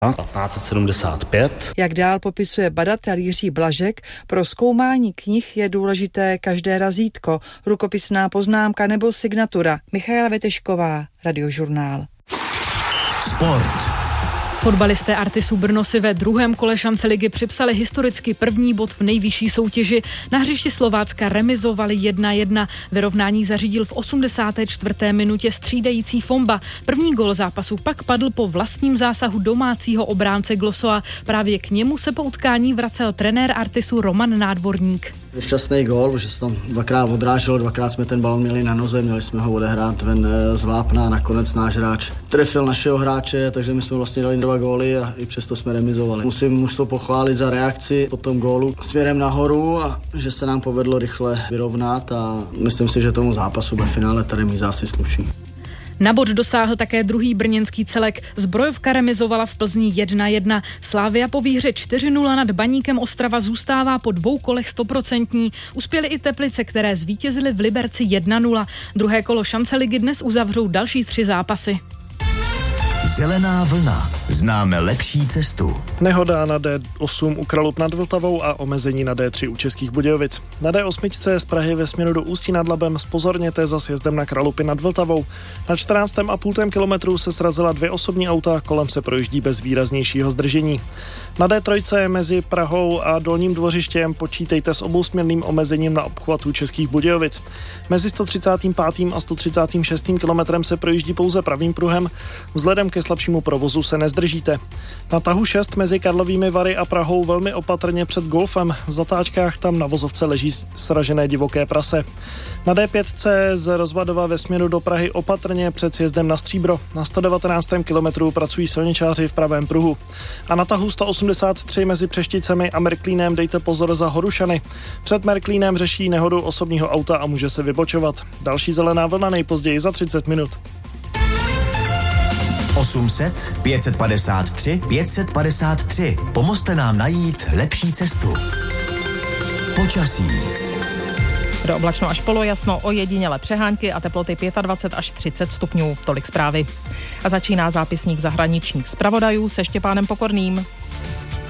1575. Jak dál popisuje badatel Jiří Blažek, pro zkoumání knih je důležité každé razítko, rukopisná poznámka nebo signatura. Michaela Vetešková, Radiožurnál. Sport. Fotbalisté Artisu Brno si ve druhém kole šance ligy připsali historicky první bod v nejvyšší soutěži. Na hřišti Slovácka remizovali 1-1. Vyrovnání zařídil v 84. minutě střídající Fomba. První gól zápasu pak padl po vlastním zásahu domácího obránce Glosoa. Právě k němu se po utkání vracel trenér Artisu Roman Nádvorník. Šťastný gól, že se tam dvakrát odráželo, dvakrát jsme ten balon měli na noze, měli jsme ho odehrát ven z vápna a nakonec náš hráč trefil našeho hráče, takže my jsme vlastně dali 2 góly a i přesto jsme remizovali. Musím mužstvo pochválit za reakci po tom gólu směrem nahoru a že se nám povedlo rychle vyrovnat a myslím si, že tomu zápasu ve finále ta remíza asi sluší. Na bod dosáhl také druhý brněnský celek. Zbrojovka remizovala v Plzni 1-1. Slavia po výhře 4-0 nad Baníkem Ostrava zůstává po 2 kolech 100%. Uspěly i Teplice, které zvítězily v Liberci 1-0. Druhé kolo šance ligy dnes uzavřou další 3 zápasy. Zelená vlna. Známe lepší cestu. Nehoda na D8 u Kralup nad Vltavou a omezení na D3 u Českých Budějovic. Na D8 z Prahy ve směru do Ústí nad Labem zpozorněte za sjezdem na Kralupy nad Vltavou. Na 14,5 kilometru se srazila 2 osobní auta, kolem se projíždí bez výraznějšího zdržení. Na D3 mezi Prahou a Dolním Dvořištěm počítejte s obousměrným omezením na obchvatu Českých Budějovic. Mezi 135. a 136. kilometrem se projíždí pouze pravým pruhem, vzhledem ke slabšímu provozu se nezdržíte. Na tahu 6 mezi Karlovými Vary a Prahou velmi opatrně před golfem. V zatáčkách tam na vozovce leží sražené divoké prase. Na D5 z Rozvadova ve směru do Prahy opatrně před sjezdem na Stříbro. Na 119. kilometru pracují silničáři v pravém pruhu. A na tahu 183 mezi Přešticemi a Merklínem dejte pozor za Horušany. Před Merklínem řeší nehodu osobního auta a může se vybočovat. Další zelená vlna nejpozději za 30 minut. 800 553 553. Pomozte nám najít lepší cestu. Počasí. Do oblačno až polojasno, ojedinělé přehánky a teploty 25 až 30 stupňů. Tolik zprávy. A začíná zápisník zahraničních zpravodajů se Štěpánem Pokorným.